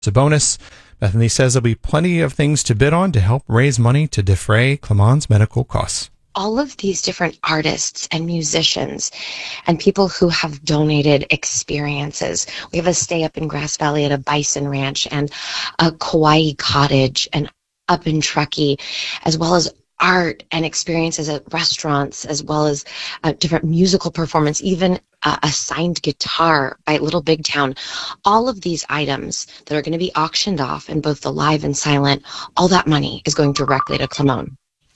It's a bonus. Bethany says there'll be plenty of things to bid on to help raise money to defray Clement's medical costs. All of these different artists and musicians and people who have donated experiences. We have a stay up in Grass Valley at a bison ranch and a Kauai cottage and up in Truckee, as well as art and experiences at restaurants, as well as different musical performance, even a signed guitar by Little Big Town. All of these items that are going to be auctioned off in both the live and silent, all that money is going directly to Clement.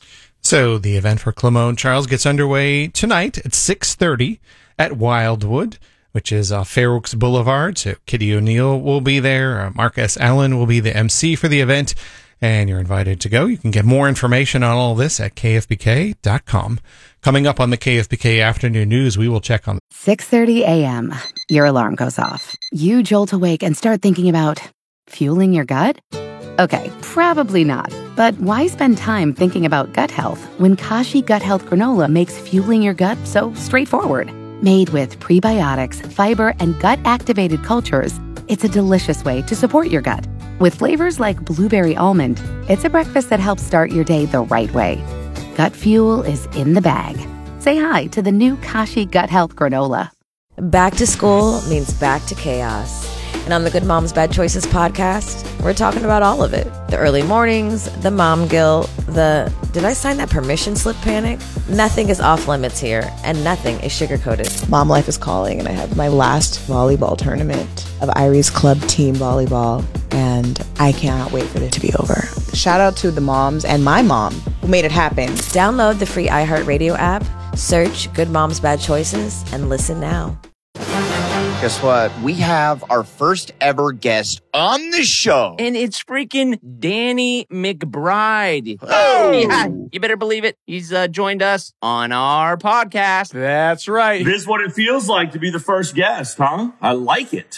So the event for Clement Charles gets underway tonight at 6:30 at Wildwood, which is Fair Oaks Boulevard. So Kitty O'Neill will be there. Mark S. Allen will be the MC for the event, and you're invited to go. You can get more information on all this at kfbk.com. Coming up on the KFBK Afternoon News, we will check on 6:30 a.m. Your alarm goes off. You jolt awake and start thinking about fueling your gut? Okay, probably not. But why spend time thinking about gut health when Kashi Gut Health Granola makes fueling your gut so straightforward? Made with prebiotics, fiber, and gut-activated cultures, it's a delicious way to support your gut. With flavors like blueberry almond, it's a breakfast that helps start your day the right way. Gut fuel is in the bag. Say hi to the new Kashi Gut Health Granola. Back to school means back to chaos. And on the Good Moms Bad Choices podcast, we're talking about all of it. The early mornings, the mom guilt, the did I sign that permission slip panic? Nothing is off limits here, and nothing is sugar-coated. Mom life is calling, and I have my last volleyball tournament of Irie's club team volleyball, and I cannot wait for it to be over. Shout out to the moms and my mom who made it happen. Download the free iHeartRadio app, search Good Moms Bad Choices, and listen now. Guess what? We have our first ever guest on the show. And it's freaking Danny McBride. Oh! Yeah, you better believe it. He's joined us on our podcast. That's right. This is what it feels like to be the first guest, huh? I like it.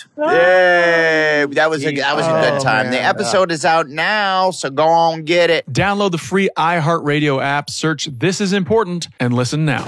Yay! That was a good time. Man. The episode is out now, so go on get it. Download the free iHeartRadio app, search This Is Important, and listen now.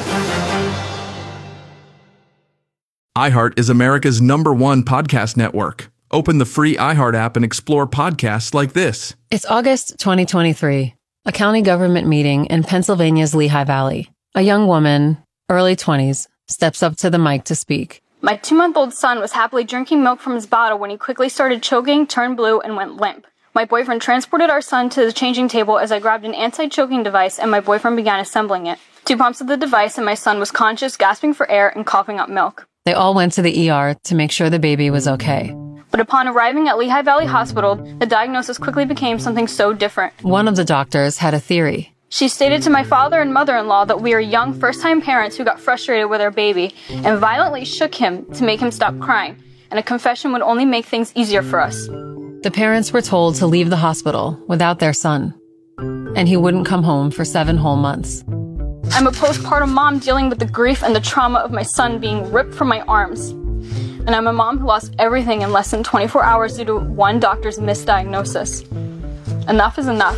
iHeart is America's #1 podcast network. Open the free iHeart app and explore podcasts like this. It's August 2023, a county government meeting in Pennsylvania's Lehigh Valley. A young woman, early 20s, steps up to the mic to speak. My 2-month-old son was happily drinking milk from his bottle when he quickly started choking, turned blue, and went limp. My boyfriend transported our son to the changing table as I grabbed an anti-choking device and my boyfriend began assembling it. 2 pumps of the device and my son was conscious, gasping for air and coughing up milk. They all went to the ER to make sure the baby was okay. But upon arriving at Lehigh Valley Hospital, the diagnosis quickly became something so different. One of the doctors had a theory. She stated to my father and mother-in-law that we are young first-time parents who got frustrated with our baby and violently shook him to make him stop crying, and a confession would only make things easier for us. The parents were told to leave the hospital without their son, and he wouldn't come home for 7 whole months. I'm a postpartum mom dealing with the grief and the trauma of my son being ripped from my arms. And I'm a mom who lost everything in less than 24 hours due to one doctor's misdiagnosis. Enough is enough.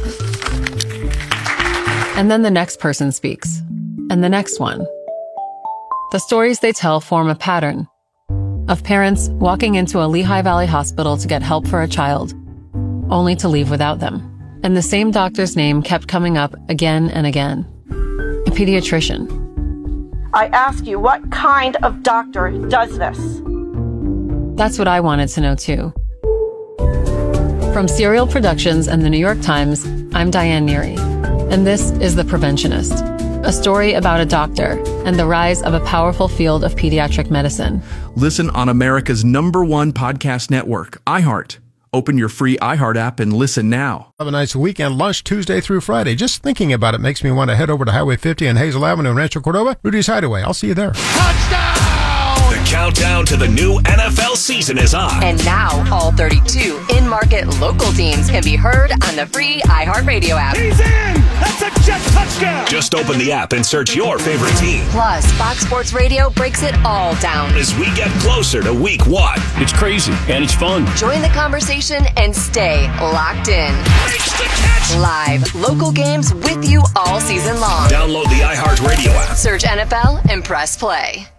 And then the next person speaks, and the next one. The stories they tell form a pattern of parents walking into a Lehigh Valley hospital to get help for a child, only to leave without them. And the same doctor's name kept coming up again and again. A pediatrician. I ask you, what kind of doctor does this? That's what I wanted to know too. From Serial Productions and the New York Times, I'm Diane Neary, and this is The Preventionist, a story about a doctor and the rise of a powerful field of pediatric medicine. Listen on America's #1 podcast network, iHeart. Open your free iHeart app and listen now. Have a nice weekend lunch Tuesday through Friday. Just thinking about it makes me want to head over to Highway 50 and Hazel Avenue in Rancho Cordova. Rudy's Hideaway. I'll see you there. The countdown to the new NFL season is on. And now, all 32 in-market local teams can be heard on the free iHeartRadio app. He's in! That's a jet touchdown! Just open the app and search your favorite team. Plus, Fox Sports Radio breaks it all down. As we get closer to week 1. It's crazy, and it's fun. Join the conversation and stay locked in. Live, local games with you all season long. Download the iHeartRadio app. Search NFL and press play.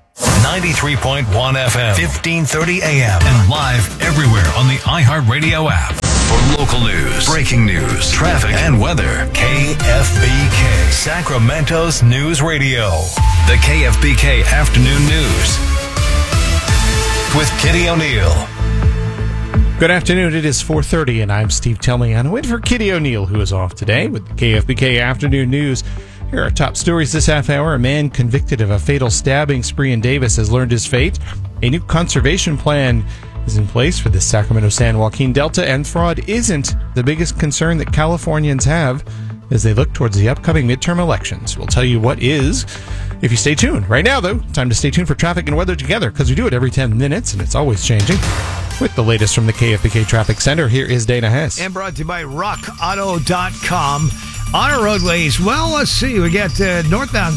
93.1 FM, 1530 AM, and live everywhere on the iHeartRadio app. For local news, breaking news, traffic, and weather, KFBK, Sacramento's News Radio. The KFBK Afternoon News with Kitty O'Neill. Good afternoon. It is 4:30, and I'm Steve Taliano, waiting for Kitty O'Neill, who is off today with the KFBK Afternoon News. Here are our top stories this half hour. A man convicted of a fatal stabbing spree in Davis has learned his fate. A new conservation plan is in place for the Sacramento-San Joaquin Delta, and fraud isn't the biggest concern that Californians have as they look towards the upcoming midterm elections. We'll tell you what is if you stay tuned. Right now, though, time to stay tuned for traffic and weather together, because we do it every 10 minutes, and it's always changing. With the latest from the KFBK Traffic Center, here is Dana Hess. And brought to you by RockAuto.com. On our roadways, well, let's see. We got northbound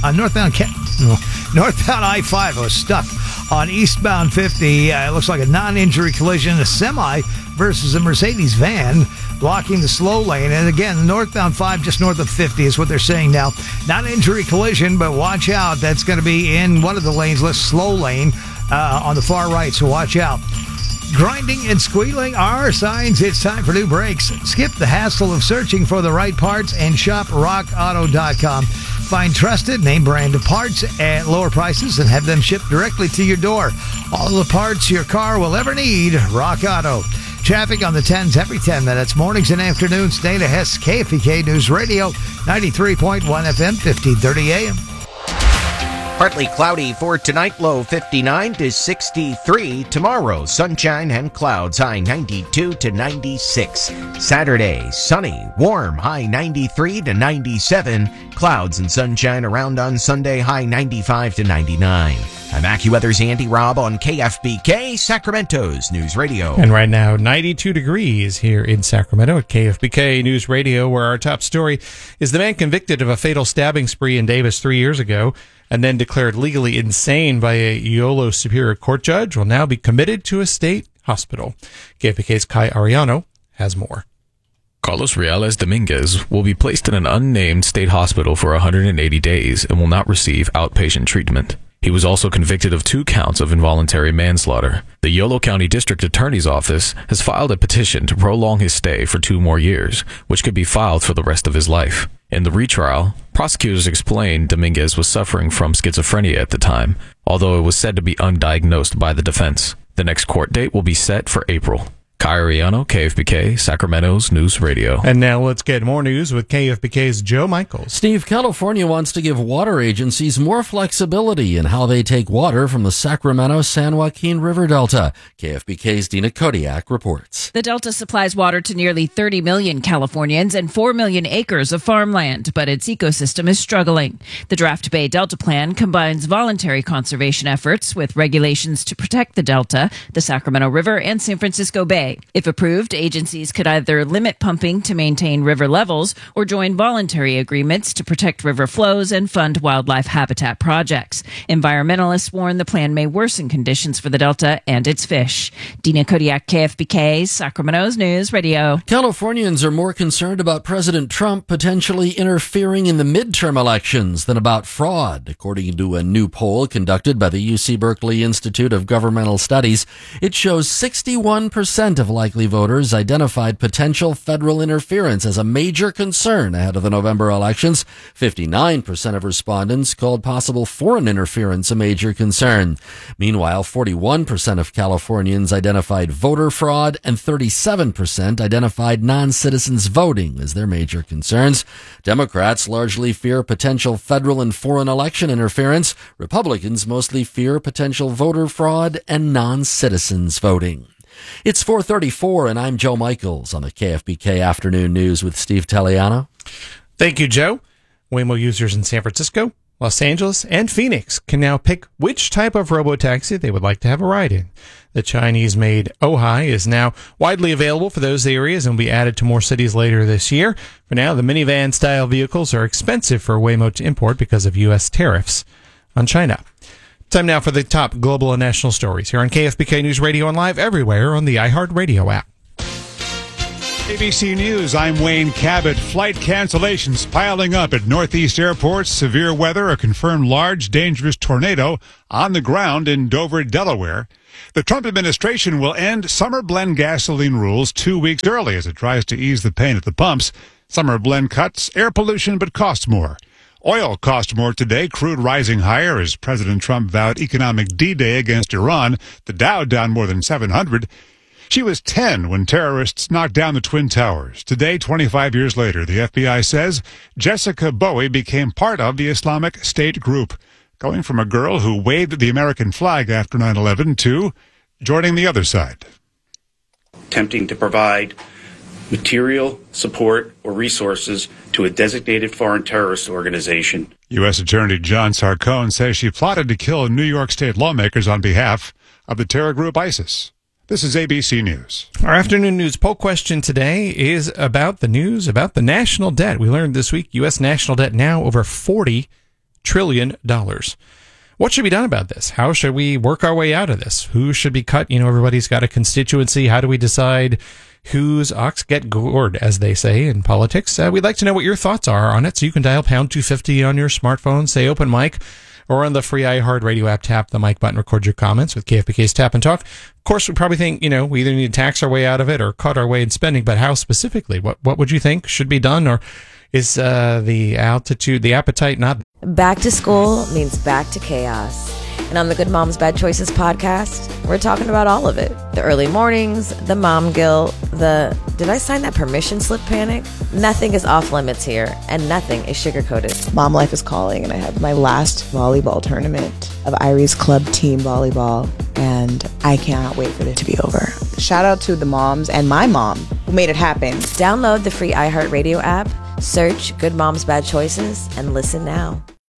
I-5 was stuck on eastbound 50. It looks like a non-injury collision. A semi versus a Mercedes van blocking the slow lane. And again, northbound 5 just north of 50 is what they're saying now. Non-injury collision, but watch out. That's going to be in one of the lanes, less slow lane on the far right, so watch out. Grinding and squealing are signs it's time for new brakes. Skip the hassle of searching for the right parts and shop RockAuto.com. Find trusted name brand parts at lower prices and have them shipped directly to your door. All the parts your car will ever need, Rock Auto. Traffic on the 10s every 10 minutes, mornings and afternoons. Dana Hess, KFBK News Radio, 93.1 FM, 1530 AM. Partly cloudy for tonight, low 59 to 63. Tomorrow, sunshine and clouds, high 92 to 96. Saturday, sunny, warm, high 93 to 97. Clouds and sunshine around on Sunday, high 95 to 99. I'm AccuWeather's Andy Robb on KFBK, Sacramento's News Radio. And right now, 92 degrees here in Sacramento at KFBK News Radio, where our top story is the man convicted of a fatal stabbing spree in Davis 3 years ago and then declared legally insane by a Yolo Superior Court judge will now be committed to a state hospital. KFBK's Kai Ariano has more. Carlos Reales Dominguez will be placed in an unnamed state hospital for 180 days and will not receive outpatient treatment. He was also convicted of 2 counts of involuntary manslaughter. The Yolo County District Attorney's Office has filed a petition to prolong his stay for 2 more years, which could be filed for the rest of his life. In the retrial, prosecutors explained Dominguez was suffering from schizophrenia at the time, although it was said to be undiagnosed by the defense. The next court date will be set for April. Kai Ariano, KFBK, Sacramento's News Radio. And now let's get more news with KFBK's Joe Michaels. Steve, California wants to give water agencies more flexibility in how they take water from the Sacramento-San Joaquin River Delta. KFBK's Dina Kodiak reports. The Delta supplies water to nearly 30 million Californians and 4 million acres of farmland, but its ecosystem is struggling. The Draft Bay Delta Plan combines voluntary conservation efforts with regulations to protect the Delta, the Sacramento River, and San Francisco Bay. If approved, agencies could either limit pumping to maintain river levels or join voluntary agreements to protect river flows and fund wildlife habitat projects. Environmentalists warn the plan may worsen conditions for the Delta and its fish. Dina Kodiak, KFBK, Sacramento's News Radio. Californians are more concerned about President Trump potentially interfering in the midterm elections than about fraud. According to a new poll conducted by the UC Berkeley Institute of Governmental Studies, it shows 61% of likely voters identified potential federal interference as a major concern ahead of the November elections. 59% of respondents called possible foreign interference a major concern. Meanwhile, 41% of Californians identified voter fraud and 37% identified non-citizens voting as their major concerns. Democrats largely fear potential federal and foreign election interference. Republicans mostly fear potential voter fraud and non-citizens voting. It's 4:34, and I'm Joe Michaels on the KFBK Afternoon News with Steve Taliano. Thank you, Joe. Waymo users in San Francisco, Los Angeles, and Phoenix can now pick which type of robotaxi they would like to have a ride in. The Chinese-made Ojai is now widely available for those areas and will be added to more cities later this year. For now, the minivan-style vehicles are expensive for Waymo to import because of U.S. tariffs on China. Time now for the top global and national stories here on KFBK News Radio and live everywhere on the iHeartRadio app. ABC News, I'm Wayne Cabot. Flight cancellations piling up at Northeast airports. Severe weather, a confirmed large, dangerous tornado on the ground in Dover, Delaware. The Trump administration will end summer blend gasoline rules 2 weeks early as it tries to ease the pain at the pumps. Summer blend cuts air pollution but costs more. Oil cost more today, crude rising higher as President Trump vowed economic D-Day against Iran. The Dow down more than 700. She was 10 when terrorists knocked down the Twin Towers. Today, 25 years later, the FBI says Jessica Bowie became part of the Islamic State group, going from a girl who waved the American flag after 9/11 to joining the other side. Attempting to provide material support or resources to a designated foreign terrorist organization. U.S. Attorney John Sarcone says she plotted to kill New York State lawmakers on behalf of the terror group ISIS. This is ABC News. Our afternoon news poll question today is about the news about the national debt. We learned this week U.S. national debt now over $40 trillion. What should be done about this? How should we work our way out of this? Who should be cut? You know, everybody's got a constituency. How do we decide whose ox get gored, as they say in politics? We'd like to know what your thoughts are on it, so you can dial pound 250 on your smartphone, say open mic, or on the free iHeartRadio app, tap the mic button, record your comments with KFBK's Tap and Talk. Of course, we probably think, we either need to tax our way out of it or cut our way in spending, but how specifically? What would you think should be done? Or is the appetite not? Back to school means back to chaos. And on the Good Moms Bad Choices podcast, we're talking about all of it. The early mornings, the mom guilt, did I sign that permission slip panic? Nothing is off limits here, and nothing is sugar-coated. Mom life is calling, and I have my last volleyball tournament of Iris Club Team Volleyball, and I cannot wait for it to be over. Shout out to the moms and my mom who made it happen. Download the free iHeartRadio app, search Good Moms Bad Choices, and listen now.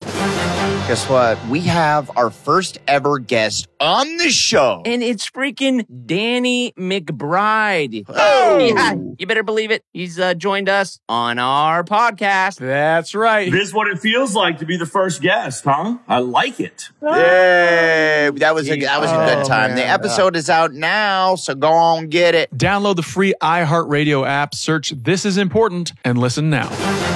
Guess what? We have our first ever guest on the show. And it's freaking Danny McBride. Oh! Yeah, you better believe it. He's joined us on our podcast. That's right. This is what it feels like to be the first guest, huh? I like it. Yay! That was a good time. Man. The episode is out now, so go on, get it. Download the free iHeartRadio app, search This Is Important, and listen now.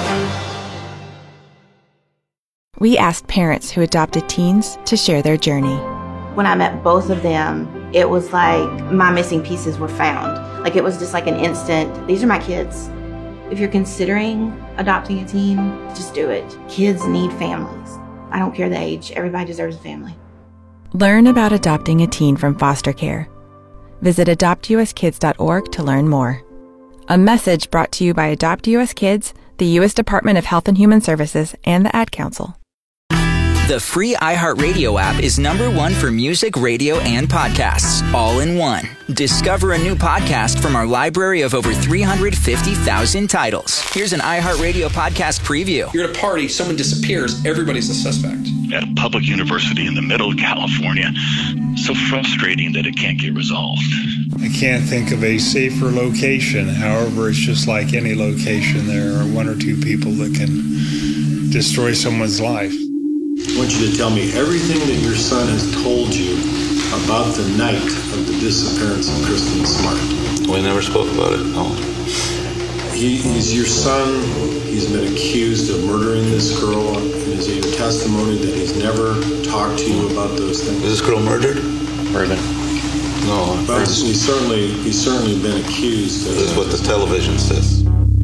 We asked parents who adopted teens to share their journey. When I met both of them, it was like my missing pieces were found. Like it was just like an instant, these are my kids. If you're considering adopting a teen, just do it. Kids need families. I don't care the age, everybody deserves a family. Learn about adopting a teen from foster care. Visit adoptuskids.org to learn more. A message brought to you by Adopt US Kids, the U.S. Department of Health and Human Services, and the Ad Council. The free iHeartRadio app is #1 for music, radio, and podcasts, all in one. Discover a new podcast from our library of over 350,000 titles. Here's an iHeartRadio podcast preview. You're at a party, someone disappears, everybody's a suspect. At a public university in the middle of California, so frustrating that it can't get resolved. I can't think of a safer location. However, it's just like any location. There are one or two people that can destroy someone's life. I want you to tell me everything that your son has told you about the night of the disappearance of Kristen Smart. We never spoke about it, no. He's your son. He's been accused of murdering this girl. Is it your testimony that he's never talked to you about those things? Was this girl murdered? Murdered. No. But he's certainly been accused. This is what the television says.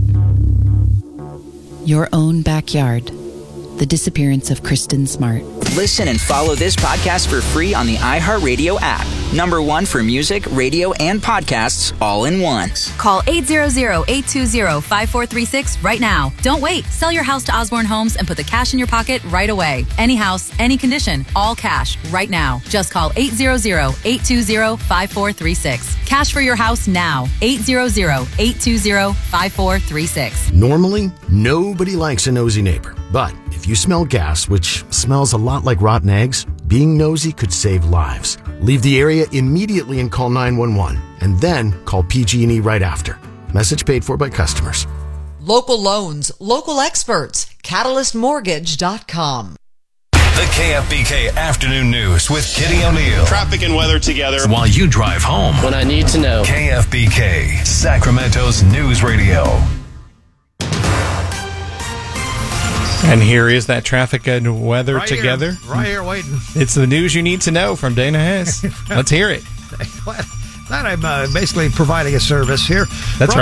Your own backyard. The disappearance of Kristen Smart. Listen and follow this podcast for free on the iHeartRadio app. #1 for music, radio, and podcasts, all in one. Call 800-820-5436 right now. Don't wait. Sell your house to Osborne Homes and put the cash in your pocket right away. Any house, any condition, all cash right now. Just call 800-820-5436. Cash for your house now. 800-820-5436. Normally, nobody likes a nosy neighbor. But if you smell gas, which smells a lot like rotten eggs, being nosy could save lives. Leave the area immediately and call 911, and then call PG&E right after. Message paid for by customers. Local loans, local experts, CatalystMortgage.com. The KFBK Afternoon News with Kitty O'Neill. Traffic and weather together. While you drive home. When I need to know. KFBK, Sacramento's news radio. And here is that traffic and weather together. Right here waiting. It's the news you need to know from Dana Hess. Let's hear it. Glad I'm basically providing a service here. That's right.